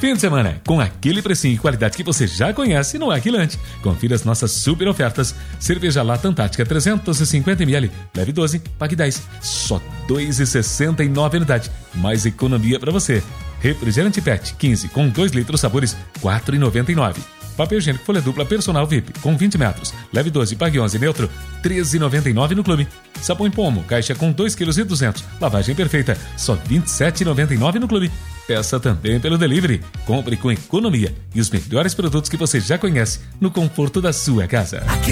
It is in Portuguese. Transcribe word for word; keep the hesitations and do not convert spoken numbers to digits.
Fim de semana, com aquele precinho e qualidade que você já conhece no Aquilante. Confira as nossas super ofertas. Cerveja Lata Antártica trezentos e cinquenta mililitros, leve doze, pague dez. Só dois reais e sessenta e nove centavos a unidade. Mais economia para você. Refrigerante Pet quinze com dois litros sabores, quatro reais e noventa e nove centavos. Papel higiênico folha dupla personal V I P com vinte metros, leve doze, pague onze, neutro, treze reais e noventa e nove centavos no clube. Sabão em pomo, caixa com dois vírgula duzentos quilos, lavagem perfeita, só vinte e sete reais e noventa e nove centavos no clube. Peça também pelo delivery. Compre com economia e os melhores produtos que você já conhece no conforto da sua casa. Aqui